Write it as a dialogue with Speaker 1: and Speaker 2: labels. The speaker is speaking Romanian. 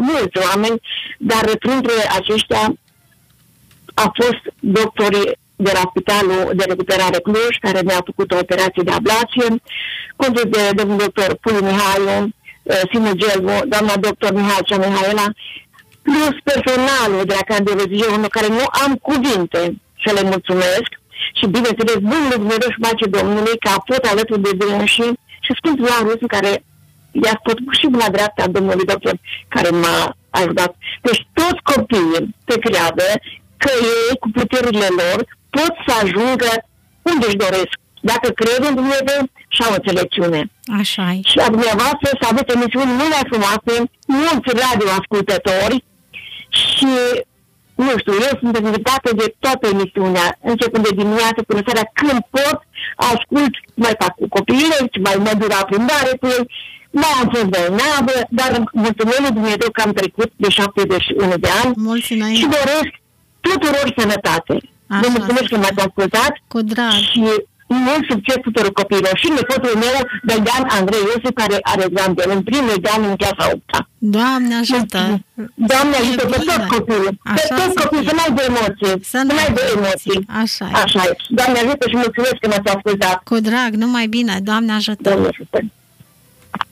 Speaker 1: mulți oameni, dar printre aceștia a fost doctorii de la Spitalul de Recuperare Cluj, care mi-a făcut o operație de ablație, condus de domnul doctor Puliu Mihaiu, Sinu Gelbu, doamna doctor Mihailcea Mihaela, plus personalul de la cardiologie, care nu am cuvinte să le mulțumesc și, bineînțeles, bunul Dumnezeu și face Domnului că a fost alături de dânsii și Sfântul Laurus, care i-a spus și la dreapta domnului doctor, care m-a ajutat. Deci toți copiii se creadă că ei, cu puterile lor, pot să ajungă unde își doresc. Dacă cred în Dumnezeu și au înțelepciune.
Speaker 2: Așa-i.
Speaker 1: Și a dumneavoastră să aveți emisiuni mult mai frumoase, mulți radioascultători și, nu știu, eu sunt invitată de toată emisiunea, începând de dimineață până seara, când pot, ascult, mai fac cu copiii, mai mă duc la plimbare cu ei, mai am fost bolnavă, dar mulțumesc lui Dumnezeu că am trecut de 71 de ani.
Speaker 2: Mulțumesc.
Speaker 1: Și doresc tuturor sănătate. Vă mulțumesc că m-ați ascultat.
Speaker 2: Cu drag.
Speaker 1: Și mult succes tuturor copiilor. Și nepotul meu, Băldean Andrei Iosif, care are examen în primul examen în clasa 8-a.
Speaker 2: Doamne ajută!
Speaker 1: Doamne ajută pe toți copiii. Pe toți copiii, să n-ai de emoții. Să n-ai de emoții.
Speaker 2: Așa e.
Speaker 1: Doamne ajută și mulțumesc că m-ați ascultat.
Speaker 2: Cu drag, numai bine. Doamne ajută!
Speaker 1: Doamne ajută!